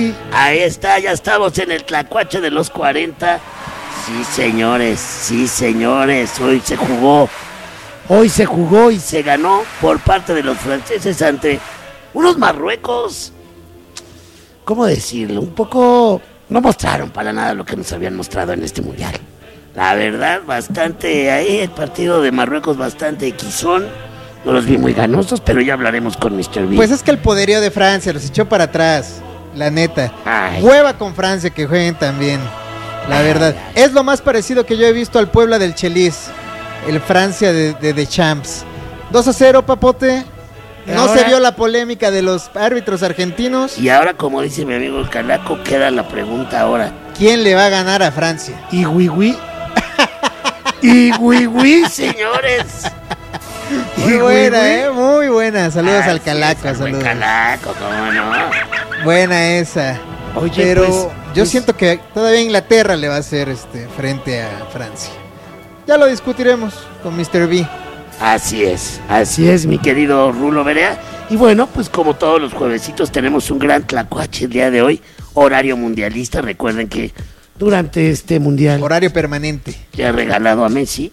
Serví. Ahí está, ya estamos en el tlacuache de los 40. Sí, señores, hoy se jugó y se ganó por parte de los franceses ante unos Marruecos. ¿Cómo decirlo? Un poco... No mostraron para nada lo que nos habían mostrado en este mundial. La verdad, bastante ahí, el partido de Marruecos bastante equisón. No los vi muy ganosos, pero ya hablaremos con Mr. B. Pues es que el poderío de Francia los echó para atrás, la neta. Ay. Hueva con Francia que jueguen también, la verdad. Es lo más parecido que yo he visto al Puebla del Chelis, el Francia de Champs. 2-0, papote. No ahora... se vio la polémica de los árbitros argentinos. Y ahora, como dice mi amigo el Calaco, queda la pregunta ahora. ¿Quién le va a ganar a Francia? Y Wiwi. Y Wiwi, señores. Muy buena, muy buena. Saludos al Calaco, saludos. Calaco, cómo no. Buena esa. Oye, pero pues, yo siento que todavía Inglaterra le va a hacer frente a Francia. Ya lo discutiremos con Mr. B. Así es, mi querido Rulo Berea. Y bueno, pues como todos los juevesitos tenemos un gran tlacuache el día de hoy, horario mundialista. Recuerden que durante este mundial... Horario permanente. Ya regalado a Messi.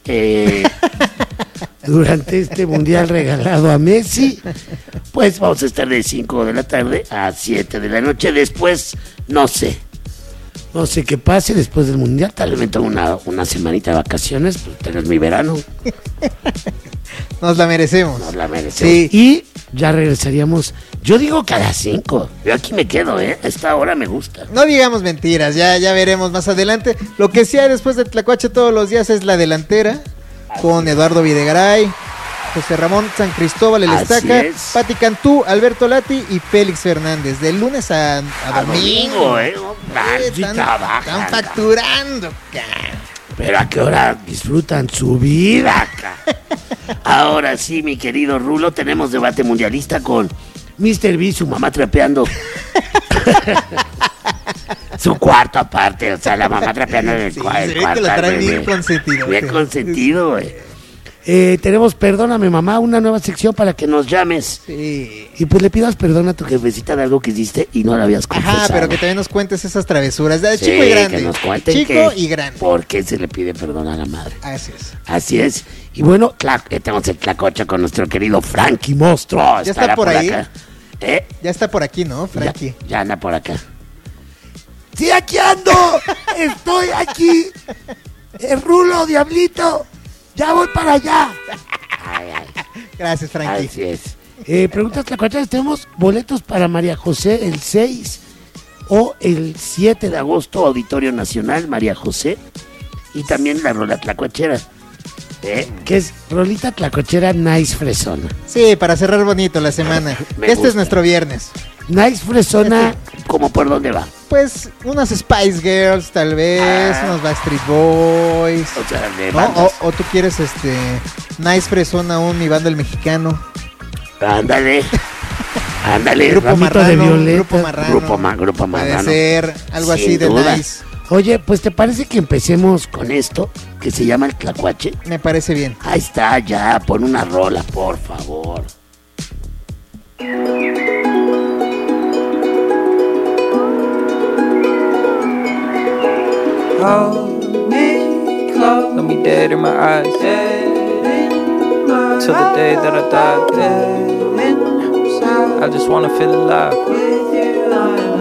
Durante este mundial regalado a Messi, pues vamos a estar de 5 de la tarde a 7 de la noche. Después, no sé qué pase después del mundial. Tal vez me tomo una semanita de vacaciones, pues tener mi verano. Nos la merecemos. Sí. Y ya regresaríamos, yo digo que a las 5. Yo aquí me quedo, a esta hora me gusta. No digamos mentiras, ya veremos más adelante. Lo que sí hay después de Tlacuache todos los días es la delantera, con Eduardo Videgaray, José Ramón San Cristóbal, el Estaca, Pati Cantú, Alberto Lati y Félix Fernández. De lunes a domingo. Están facturando, pero a qué hora disfrutan su vida, Ahora sí, mi querido Rulo, tenemos debate mundialista con Mr. B, su mamá trapeando. Su cuarto aparte, o sea, la mamá trapeando en el cuarto. Se ve que lo trae bien consentido. Bien consentido, güey. Tenemos Perdóname Mamá, una nueva sección para que nos llames. Sí. Y pues le pidas perdón a tu jefecita de algo que hiciste y no la habías confesado. Ajá, pero que también nos cuentes esas travesuras de sí, chico y grande. Que nos cuenten chico y grande. ¿Por qué se le pide perdón a la madre? Así es. Y bueno, tenemos el tlacocha con nuestro querido Frankie Monstruo. ¿Ya está por ahí? Acá. Ya está por aquí, ¿no, Frankie? Ya anda por acá. ¡Sí, aquí ando! ¡Estoy aquí! ¡El Rulo, diablito! ¡Ya voy para allá! Ay. Gracias, Frankie. Así es. Preguntas tlacuacheras, tenemos boletos para María José el 6 o el 7 de agosto, Auditorio Nacional, María José. Y también la rola tlacuachera, que es rolita tlacuachera Nice Fresona. Sí, para cerrar bonito la semana. Este es nuestro viernes. Nice Fresona, ¿cómo por dónde va? Pues unas Spice Girls, tal vez, unos Backstreet Boys. O sea, ¿no? O tú quieres Nice Fresona, mi banda el mexicano. Ándale, Grupo Marrano, de Violeta. Grupo Marrano. Grupo Marrano. Puede ser algo Sin así de duda. Nice. Oye, pues ¿te parece que empecemos con esto que se llama el tlacuache? Me parece bien. Ahí está, ya, pon una rola, por favor. Hold me close, let me dead in my eyes, till the day that I die. I just wanna feel alive.